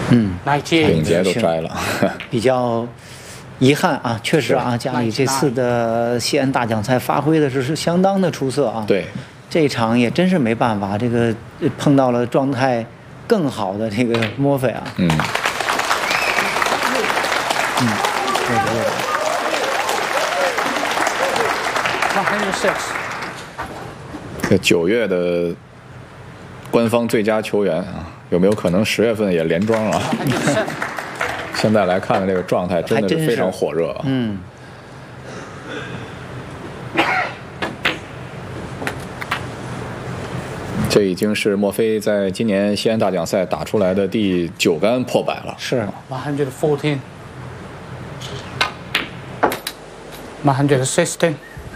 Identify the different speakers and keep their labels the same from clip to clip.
Speaker 1: 领结都摘了，
Speaker 2: 比较遗憾啊，确实啊，家里这次的西安大奖赛发挥的是相当的出色啊。
Speaker 1: 对，
Speaker 2: 这一场也真是没办法，这个碰到了状态更好的这个墨菲啊。对。
Speaker 1: 这9月的官方最佳球员啊，有没有可能10月份也连庄啊？现在来看的这个状态真的是非常火热啊。这已经是墨菲在今年西安大奖赛打出来的第9杆破百了。
Speaker 2: 是。
Speaker 3: 114 116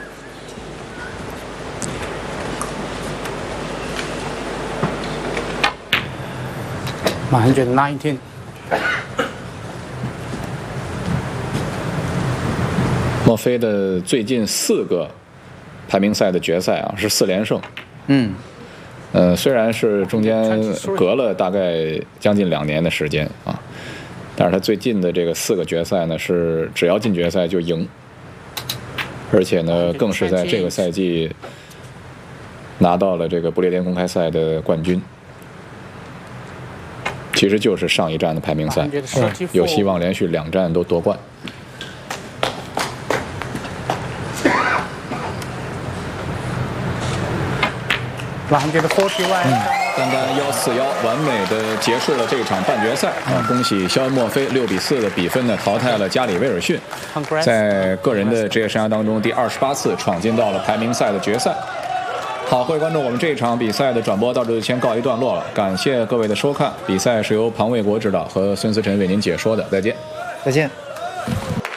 Speaker 3: 119
Speaker 1: 墨菲的最近4个排名赛的决赛啊是4连胜。虽然是中间隔了大概将近2年的时间啊，但是他最近的这个4个决赛呢是只要进决赛就赢，而且呢更是在这个赛季拿到了这个不列颠公开赛的冠军。其实就是上一站的排名赛，有希望连续2站都夺冠。单单141完美的结束了这场半决赛啊！恭喜肖恩·墨菲6比4的比分呢淘汰了加里·威尔逊，在个人的职业生涯当中第28次闯进到了排名赛的决赛。好，各位观众，我们这场比赛的转播到这就先告一段落了，感谢各位的收看。比赛是由庞卫国指导和孙思辰为您解说的，再见。
Speaker 2: 再见。